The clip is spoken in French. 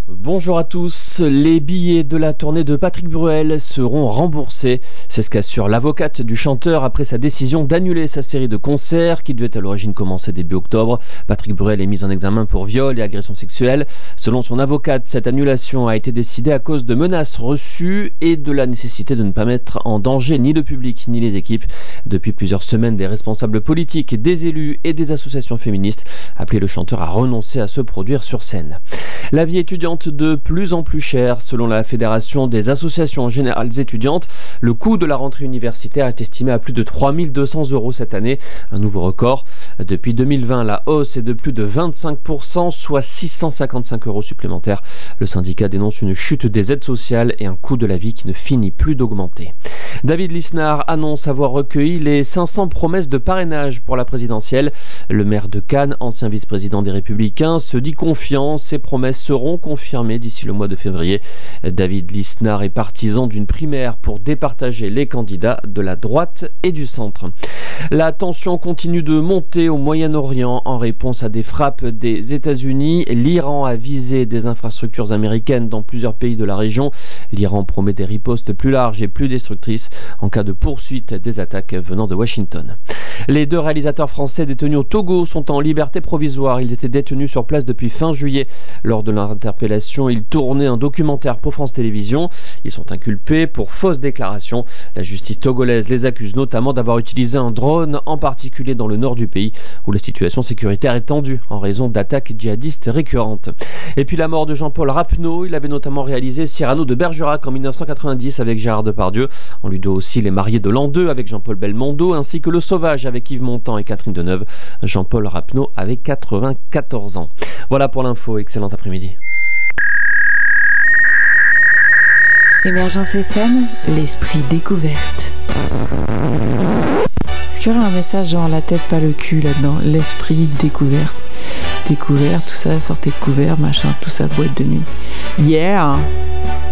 Bonjour à tous, les billets de la tournée de Patrick Bruel seront remboursés. C'est ce qu'assure l'avocate du chanteur après sa décision d'annuler sa série de concerts qui devait à l'origine commencer début octobre. Patrick Bruel est mis en examen pour viol et agression sexuelle. Selon son avocate, cette annulation a été décidée à cause de menaces reçues et de la nécessité de ne pas mettre en danger ni le public ni les équipes. Depuis plusieurs semaines, des responsables politiques, des élus et des associations féministes appelaient le chanteur à renoncer à se produire sur scène. La vie étudiante de plus en plus chère. Selon la Fédération des associations générales étudiantes, le coût de la rentrée universitaire est estimé à plus de 3 200 € cette année, un nouveau record. Depuis 2020, la hausse est de plus de 25%, soit 655 € supplémentaires. Le syndicat dénonce une chute des aides sociales et un coût de la vie qui ne finit plus d'augmenter. David Lisnard annonce avoir recueilli les 500 promesses de parrainage pour la présidentielle. Le maire de Cannes, ancien vice-président des Républicains, se dit confiant. Ces promesses seront confirmées d'ici le mois de février. David Lisnard est partisan d'une primaire pour départager les candidats de la droite et du centre. La tension continue de monter au Moyen-Orient en réponse à des frappes des États-Unis. L'Iran a visé des infrastructures américaines dans plusieurs pays de la région. L'Iran promet des ripostes plus larges et plus destructrices en cas de poursuite des attaques venant de Washington. Les deux réalisateurs français détenus au Togo sont en liberté provisoire. Ils étaient détenus sur place depuis fin juillet. Lors de leur interpellation, ils tournaient un documentaire pour France Télévisions. Ils sont inculpés pour fausses déclarations. La justice togolaise les accuse notamment d'avoir utilisé un drone, en particulier dans le nord du pays, où la situation sécuritaire est tendue en raison d'attaques djihadistes récurrentes. Et puis la mort de Jean-Paul Rapneau. Il avait notamment réalisé Cyrano de Bergerac en 1990 avec Gérard Depardieu. On lui doit aussi Les Mariés de l'an 2 avec Jean-Paul Belmondo, ainsi que Le Sauvage avec Yves Montand et Catherine Deneuve. Jean-Paul Rapneau avait 94 ans. Voilà pour l'info, excellent après-midi. Émergence FM, l'esprit découverte. Est-ce qu'il y aurait un message genre la tête pas le cul là-dedans? L'esprit découverte. Découvert, tout ça, sortez de couvert, machin, tout ça, boîte de nuit. Yeah!